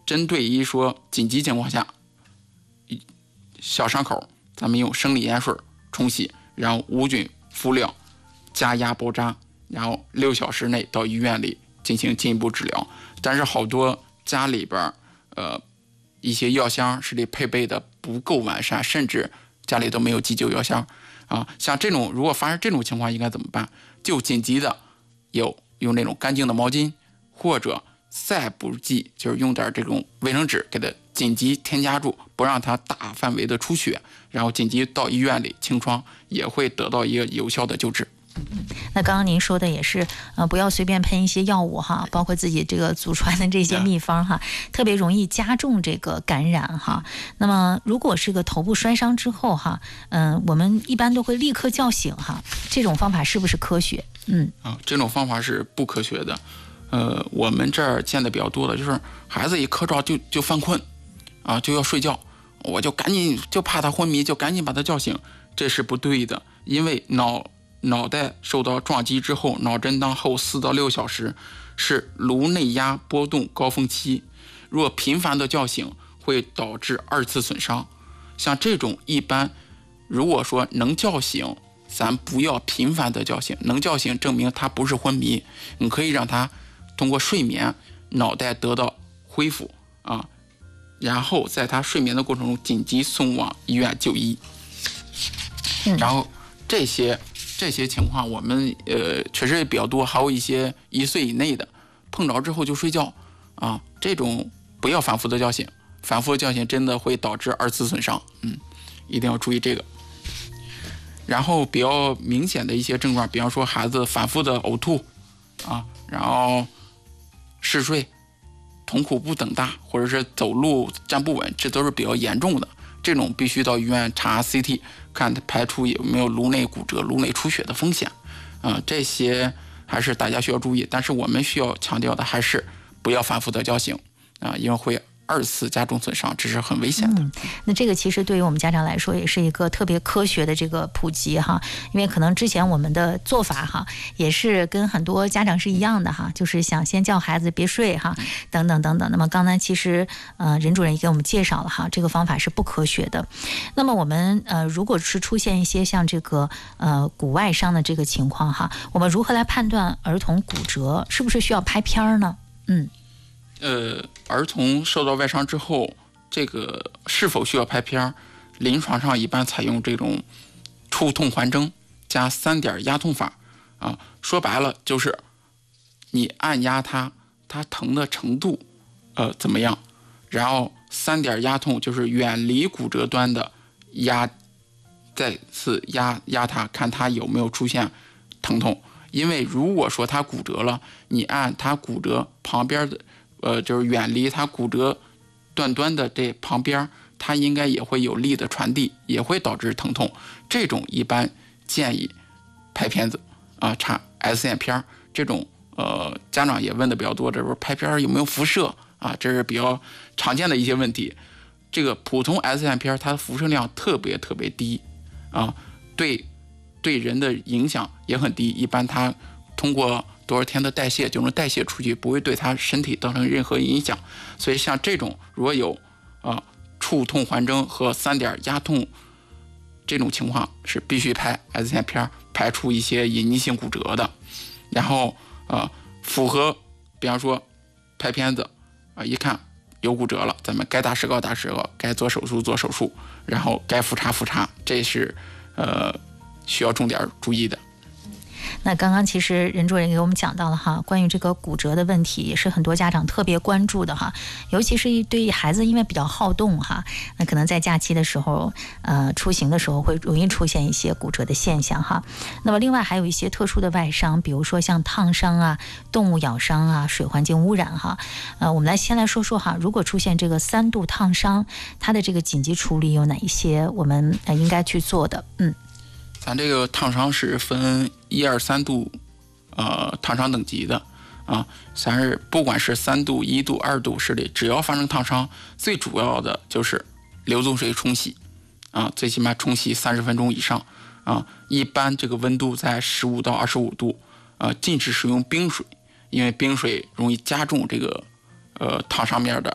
针对于说紧急情况下，小伤口咱们用生理盐水冲洗，然后无菌敷料，加压包扎，然后6小时内到医院里进行进一步治疗。但是好多家里边一些药箱是里配备的不够完善，甚至家里都没有急救药箱啊。像这种如果发生这种情况应该怎么办？就紧急的用那种干净的毛巾，或者再不济就是用点这种卫生纸给它紧急添加住，不让它大范围的出血，然后紧急到医院里清创，也会得到一个有效的救治。 那刚刚您说的也是，不要随便喷一些药物哈，包括自己这个祖传的这些秘方哈，特别容易加重这个感染哈。那么如果是个头部摔伤之后哈，我们一般都会立刻叫醒哈，这种方法是不是科学？ 这种方法是不科学的。我们这儿见的比较多的就是孩子一磕着就犯困啊，就要睡觉，我就赶紧就怕他昏迷，就赶紧把他叫醒，这是不对的。因为脑袋受到撞击之后，脑震荡后4到6小时是颅内压波动高峰期，若频繁的叫醒会导致2次损伤。像这种一般如果说能叫醒，咱不要频繁的叫醒，能叫醒证明他不是昏迷，你可以让他通过睡眠脑袋得到恢复啊，然后在他睡眠的过程中紧急送往医院就医。然后这些情况我们确实也比较多，还有一些1岁以内的碰着之后就睡觉啊，这种不要反复的叫醒，反复的叫醒真的会导致2次损伤，一定要注意这个。然后比较明显的一些症状，比方说孩子反复的呕吐啊，然后嗜睡、瞳孔不等大，或者是走路站不稳，这都是比较严重的。这种必须到医院查 CT， 看排除有没有颅内骨折、颅内出血的风险。这些还是大家需要注意。但是我们需要强调的还是不要反复的叫醒啊，因为会2次加重损伤，这是很危险的。 那这个其实对于我们家长来说也是一个特别科学的这个普及哈，因为可能之前我们的做法哈也是跟很多家长是一样的哈，就是想先叫孩子别睡哈，等等等等。那么刚才其实任主任也给我们介绍了哈，这个方法是不科学的。那么我们如果是出现一些像这个骨外伤的这个情况哈，我们如何来判断儿童骨折是不是需要拍片呢？ 儿童受到外伤之后，这个是否需要拍片？临床上一般采用这种触痛还征加3点压痛法啊。说白了就是你按压它疼的程度怎么样，然后3点压痛就是远离骨折端的压，再次压它，看它有没有出现疼痛。因为如果说它骨折了，你按它骨折旁边的就是远离它骨折断端的这旁边，它应该也会有力的传递，也会导致疼痛。这种一般建议拍片子啊，查 X 线片。这种家长也问的比较多，这时候拍片有没有辐射啊？这是比较常见的一些问题。这个普通 X 线片它的辐射量特别低啊，对人的影响也很低，一般它通过多少天的代谢就能代谢出去，不会对他身体造成任何影响。所以像这种如果有触痛还征和3点压痛这种情况，是必须拍 X 线片排除一些隐匿性骨折的。然后符合比方说拍片子一看有骨折了，咱们该打石膏打石膏，该做手术做手术，然后该复查，这是需要重点注意的。 那刚刚其实任主任给我们讲到了哈，关于这个骨折的问题，也是很多家长特别关注的哈，尤其是对孩子因为比较好动哈，那可能在假期的时候出行的时候会容易出现一些骨折的现象哈。那么另外还有一些特殊的外伤，比如说像烫伤啊、动物咬伤啊、水环境污染哈。我们先来说说哈，如果出现这个3度烫伤，它的这个紧急处理有哪一些我们应该去做的？ 咱这个烫伤是分1、2、3度烫伤等级的啊，咱是不管是3度、1度、2度是的，只要发生烫伤，最主要的就是流动水冲洗啊，最起码冲洗30分钟以上啊，一般这个温度在15到25度禁止使用冰水，因为冰水容易加重这个烫伤面的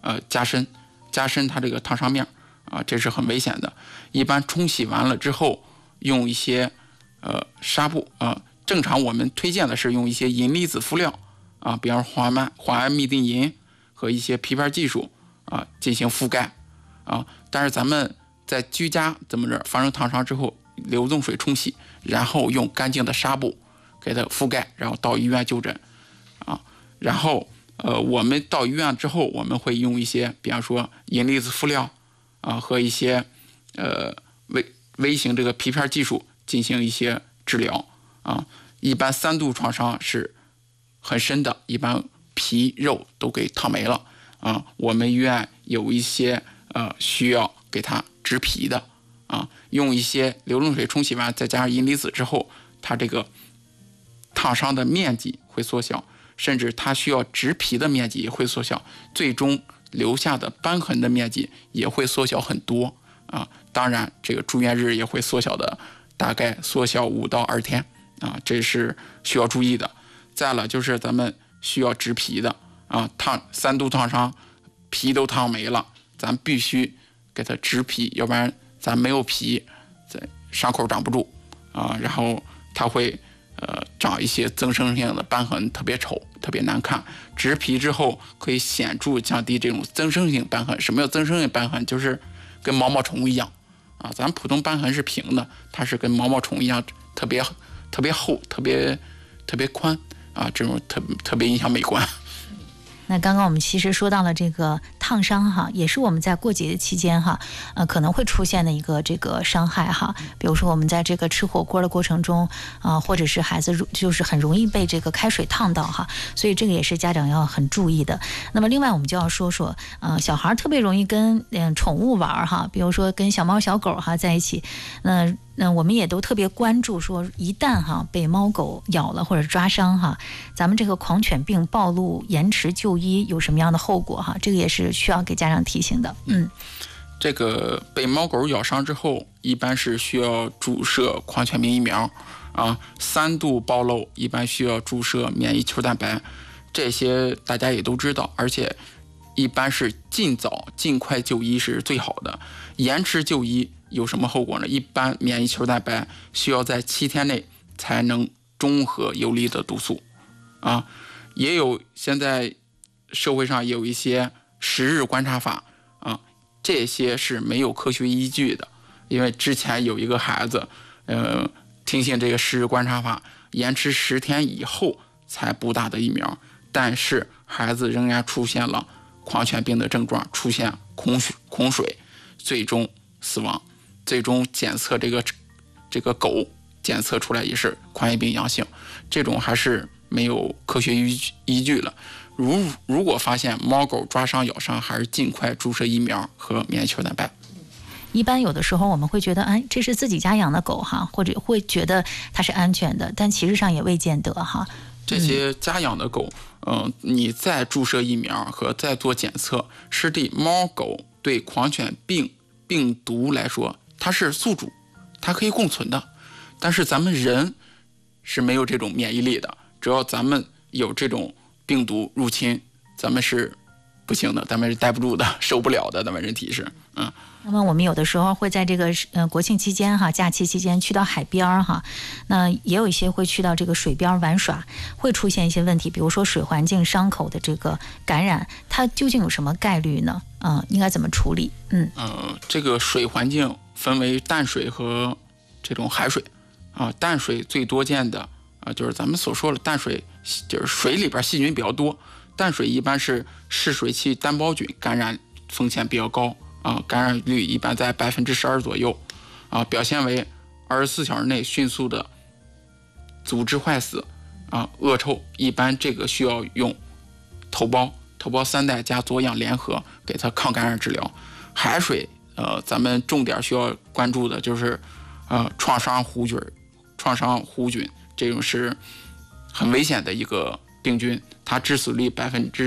加深它这个烫伤面啊，这是很危险的。一般冲洗完了之后，用一些纱布啊，正常我们推荐的是用一些银离子敷料啊，比方说磺胺嘧啶银和一些皮片技术啊进行覆盖啊。但是咱们在居家怎么着发生烫伤之后，流动水冲洗，然后用干净的纱布给它覆盖，然后到医院就诊啊。然后我们到医院之后，我们会用一些比方说银离子敷料啊和一些微型这个皮片技术进行一些治疗啊。一般3度创伤是很深的，一般皮肉都给烫没了啊。我们医院有一些需要给它植皮的啊，用一些流动水冲洗完，再加上银离子之后，它这个烫伤的面积会缩小，甚至它需要植皮的面积也会缩小，最终留下的瘢痕的面积也会缩小很多啊。当然，这个住院日也会缩小的，大概缩小5到2天啊，这是需要注意的。再了就是咱们需要植皮的啊，3度烫伤，皮都烫没了，咱必须给它植皮，要不然咱没有皮，伤口长不住啊，然后它会长一些增生性的瘢痕，特别丑，特别难看。植皮之后可以显著降低这种增生性瘢痕。什么叫增生性瘢痕？就是跟毛毛虫一样啊，咱普通瘢痕是平的，它是跟毛毛虫一样，特别厚，特别宽啊，这种特别影响美观。 那刚刚我们其实说到了这个烫伤哈，也是我们在过节期间哈，可能会出现的一个这个伤害哈。比如说我们在这个吃火锅的过程中或者是孩子就是很容易被这个开水烫到哈，所以这个也是家长要很注意的。那么另外我们就要说说小孩特别容易跟宠物玩哈，比如说跟小猫小狗哈在一起，那我们也都特别关注说，一旦被猫狗咬了或者抓伤哈，咱们这个狂犬病暴露延迟就医有什么样的后果哈？这个也是需要给家长提醒的。 这个被猫狗咬伤之后，一般是需要注射狂犬病疫苗啊，3度暴露一般需要注射免疫球蛋白，这些大家也都知道，而且一般是尽快就医是最好的，延迟就医有什么后果呢？一般免疫球蛋白需要在7天内才能中和游离的毒素啊。也有现在社会上有一些10日观察法啊，这些是没有科学依据的。因为之前有一个孩子听信这个10日观察法，延迟10天以后才补打的疫苗，但是孩子仍然出现了狂犬病的症状，出现恐水，最终死亡。最终检测这个狗检测出来也是狂犬病阳性，这种还是没有科学依据了。如果发现猫狗抓伤咬伤，还是尽快注射疫苗和免疫球蛋白。 一般有的时候我们会觉得这是自己家养的狗哈，或者会觉得它是安全的，但其实上也未见得哈。 这些家养的狗你再注射疫苗和再做检测，是对猫狗对狂犬病毒来说它是宿主，它可以共存的。但是咱们人是没有这种免疫力的，只要咱们有这种病毒入侵，咱们是不行的，咱们是待不住的，受不了的，咱们人体是那么我们有的时候会在这个国庆期间哈，假期期间去到海边哈，那也有一些会去到这个水边玩耍，会出现一些问题，比如说水环境伤口的这个感染，它究竟有什么概率呢？应该怎么处理？ 这个水环境分为淡水和这种海水啊。淡水最多见的就是咱们所说的淡水，就是水里边细菌比较多。淡水一般是嗜水期单胞菌感染风险比较高啊，感染率一般在12%左右啊，表现为24小时内迅速的组织坏死啊，恶臭，一般这个需要用头孢3代加左氧联合给它抗感染治疗。海水咱们重点需要关注的就是创伤弧菌，这种是很危险的一个病菌，它致死率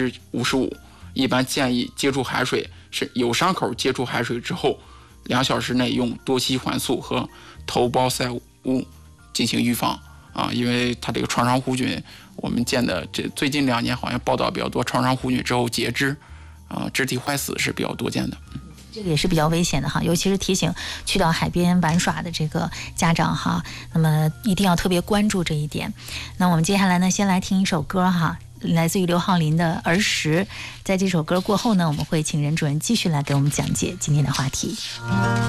55%。一般建议接触海水是有伤口，接触海水之后2小时内用多烯环素和头孢赛物进行预防啊，因为它这个创伤弧菌，我们见的这最近2年好像报道比较多，创伤弧菌之后截肢肢体坏死是比较多见的。 这个也是比较危险的哈，尤其是提醒去到海边玩耍的这个家长哈，那么一定要特别关注这一点。那我们接下来呢，先来听一首歌哈，来自于刘浩林的《儿时》。在这首歌过后呢，我们会请任主任继续来给我们讲解今天的话题。